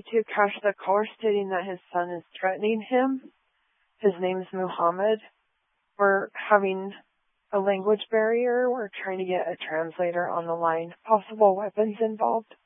to cache the caller stating that his son is threatening him. His name's Muhammad. We're having a language barrier. We're trying to get a translator on the line. Possible weapons involved.